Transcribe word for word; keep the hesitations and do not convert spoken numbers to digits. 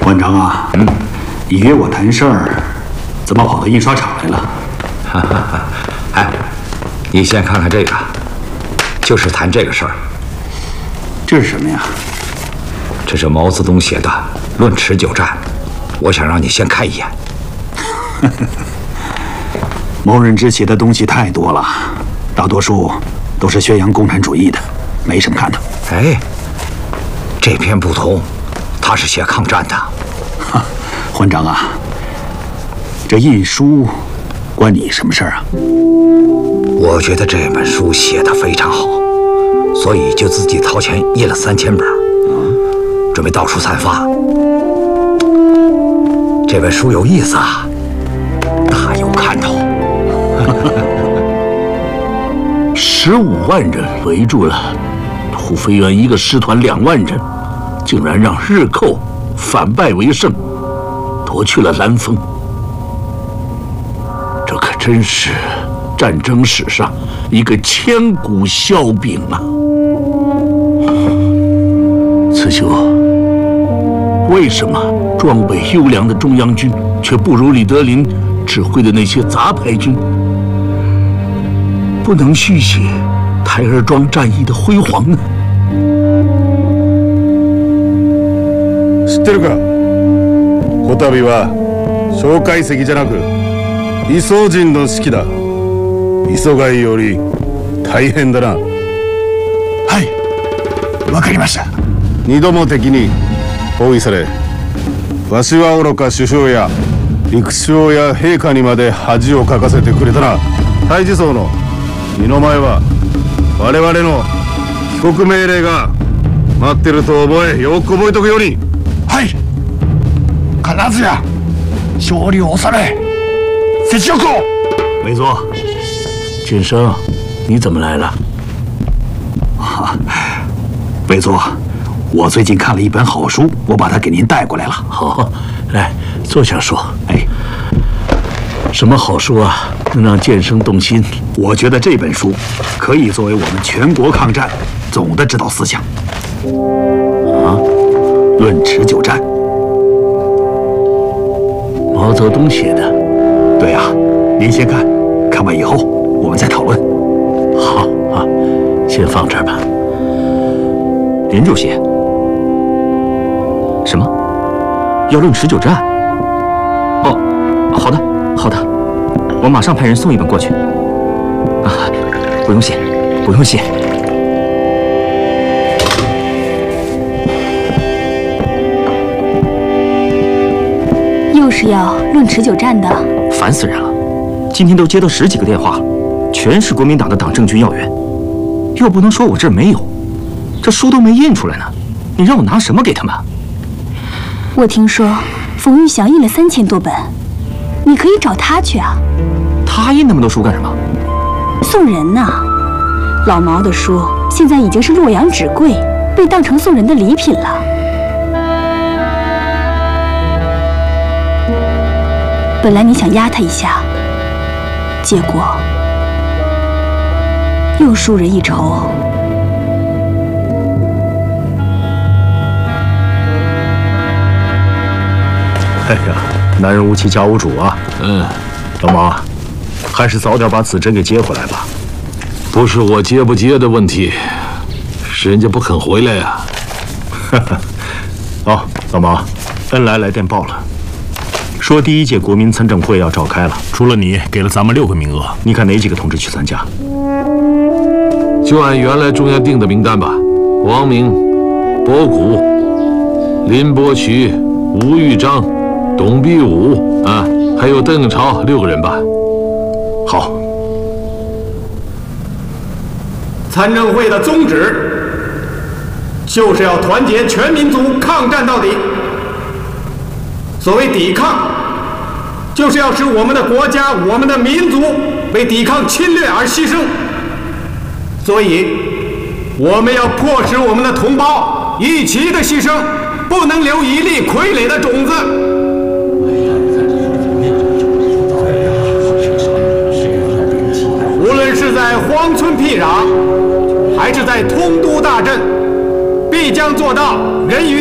馆长啊，嗯，你约我谈事儿，怎么跑到印刷厂来了？ 哈哈哈！哎，你先看看这个，就是谈这个事儿。 这是什么呀？ 这是毛泽东写的《论持久战》，我想让你先看一眼。 毛润之写的东西太多了，大多数都是宣扬共产主义的，没什么看头。 哎，这篇不同，他是写抗战的。 哈，馆长啊，这印书关你什么事儿啊？ 我觉得这本书写得非常好，所以就自己掏钱印了三千本，准备到处散发。这本书有意思啊，大有看头。 十五万人围住了土肥原一个师团两万人，竟然让日寇反败为胜，夺去了兰丰。这可真是战争史上一个千古笑柄啊！慈修，为什么装备优良的中央军却不如李德林指挥的那些杂牌军？不能续写台儿庄战役的辉煌呢？ 知ってるか？こたびは蒋介石じゃなく李宗仁の指揮だ。急がいより大変だな。 はい、わかりました。 二度も敵に包囲され、わしは愚か首相や陸将や陛下にまで恥をかかせてくれたな。太子荘の身の前は我々の帰国命令が待ってると覚え、よく覚えとくように。 はい、必ずや勝利を収め、雪辱を。 没错，建生，你怎么来了？ 啊，委座，我最近看了一本好书，我把它给您带过来了。 好，来坐下说。 哎， 什么好书啊，能让建生动心？ 我觉得这本书可以作为我们全国抗战总的指导思想。啊，《论持久战》， 毛泽东写的。 对啊，您先看，看完以后我们再讨论。 好啊，先放这儿吧。 林主席，什么？要论持久战？哦，好的，好的，我马上派人送一本过去。啊，不用谢，不用谢。 又是要论持久战的？ 烦死人了！今天都接到十几个电话了，全是国民党的党政军要员，又不能说我这儿没有，这书都没印出来呢，你让我拿什么给他们？ 我听说冯玉祥印了三千多本，你可以找他去啊。 他印那么多书干什么？ 送人呐、啊！老毛的书现在已经是洛阳纸贵，被当成送人的礼品了。本来你想压他一下，结果又输人一筹。 哎呀，男人无妻家无主啊！ 嗯， 老毛，还是早点把子珍给接回来吧。 不是我接不接的问题，是人家不肯回来呀。 哦，老毛，恩来来电报了，说第一届国民参政会要召开了，除了你，给了咱们六个名额，你看哪几个同志去参加？ 就按原来中央定的名单吧，王明、博古、林伯渠、吴玉章、董必武啊，还有邓超，六个人吧。 好。 参政会的宗旨就是要团结全民族，抗战到底。所谓抵抗，就是要使我们的国家、我们的民族为抵抗侵略而牺牲。所以，我们要迫使我们的同胞一齐的牺牲，不能留一粒傀儡的种子。无论是在荒村僻壤，还是在通都大震，必将做到人与